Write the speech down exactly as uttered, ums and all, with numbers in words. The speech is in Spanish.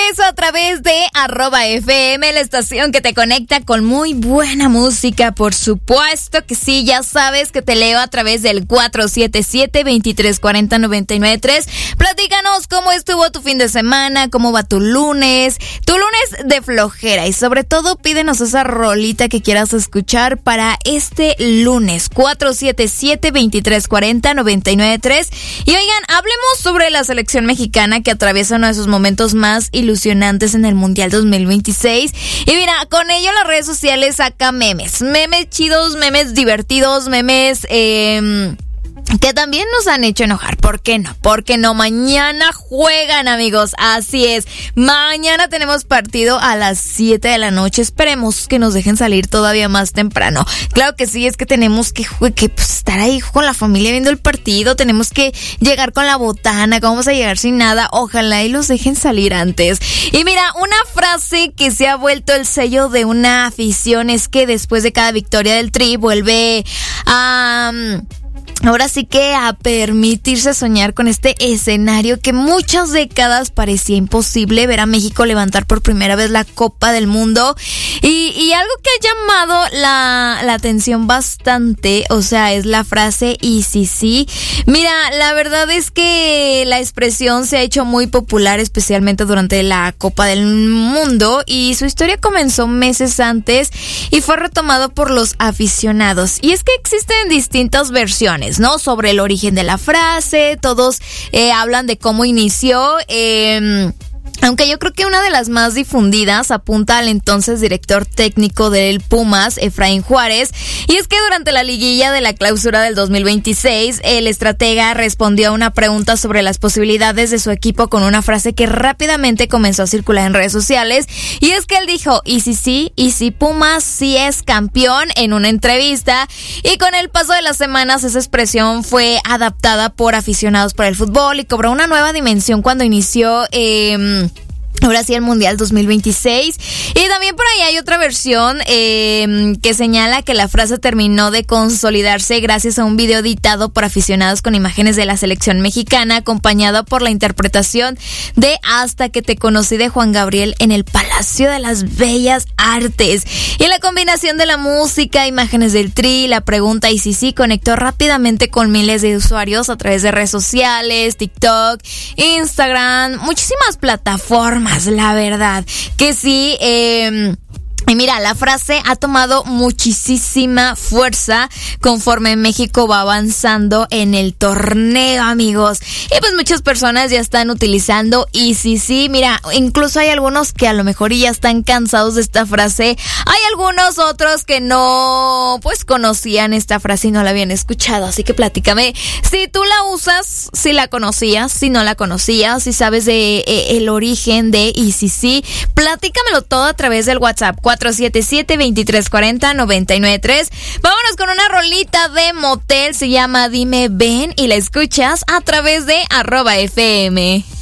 regreso a través de arroba F M, la estación que te conecta con muy buena música, por supuesto que sí, ya sabes que te leo a través del cuatro siete siete, veintitrés cuarenta, noventa y nueve tres. Platícanos cómo estuvo tu fin de semana, cómo va tu lunes, tu lunes de flojera, y sobre todo pídenos esa rolita que quieras escuchar para este lunes, cuatro siete siete, veintitrés cuarenta, noventa y nueve tres. Y oigan, hablemos sobre la selección mexicana que atraviesa uno de sus momentos más ilusionantes en el Mundial dos mil veintiséis. Y mira, con ello las redes sociales sacan memes, memes chidos, memes divertidos, memes eh, que también nos han hecho enojar. ¿Por qué no? Porque no, mañana juegan, amigos, así es, mañana tenemos partido a las siete de la noche, esperemos que nos dejen salir todavía más temprano. Claro que sí, es que tenemos que, que pues, estar ahí con la familia viendo el partido, tenemos que llegar con la botana, ¿cómo vamos a llegar sin nada? Ojalá y los dejen salir antes. Y mira, una frase que se ha vuelto el sello de una afición es que después de cada victoria del Tri vuelve a... Um, Ahora sí que a permitirse soñar con este escenario que muchas décadas parecía imposible, ver a México levantar por primera vez la Copa del Mundo. Y, y algo que ha llamado la, la atención bastante, o sea, es la frase "y sí, sí". Mira, la verdad es que la expresión se ha hecho muy popular, especialmente durante la Copa del Mundo, y su historia comenzó meses antes y fue retomado por los aficionados. Y es que existen distintas versiones, ¿no?, sobre el origen de la frase. Todos eh, hablan de cómo inició, eh, aunque yo creo que una de las más difundidas apunta al entonces director técnico del Pumas, Efraín Juárez, y es que durante la liguilla de la clausura del dos mil veintiséis, el estratega respondió a una pregunta sobre las posibilidades de su equipo con una frase que rápidamente comenzó a circular en redes sociales, y es que él dijo "y si sí, y si Pumas sí es campeón" en una entrevista, y con el paso de las semanas esa expresión fue adaptada por aficionados por el fútbol y cobró una nueva dimensión cuando inició eh, ahora sí el Mundial dos mil veintiséis. Y también por ahí hay otra versión eh, que señala que la frase terminó de consolidarse gracias a un video editado por aficionados con imágenes de la selección mexicana, acompañado por la interpretación de "Hasta que te conocí" de Juan Gabriel en el Palacio de las Bellas Artes. Y la combinación de la música, imágenes del Tri, la pregunta "y sí, sí" conectó rápidamente con miles de usuarios a través de redes sociales, TikTok, Instagram, muchísimas plataformas. La verdad que sí. eh... Y mira, la frase ha tomado muchísima fuerza conforme México va avanzando en el torneo, amigos. Y pues muchas personas ya están utilizando "y sí, sí". Mira, incluso hay algunos que a lo mejor ya están cansados de esta frase. Hay algunos otros que no, pues conocían esta frase y no la habían escuchado. Así que platícame si tú la usas, si la conocías, si no la conocías, si sabes de eh, el origen de "y sí, sí". Platícamelo todo a través del WhatsApp cuatro siete siete, veintitrés cuarenta, noventa y nueve tres. Vámonos con una rolita de Motel, se llama "Dime Ven", y la escuchas a través de arroba F M.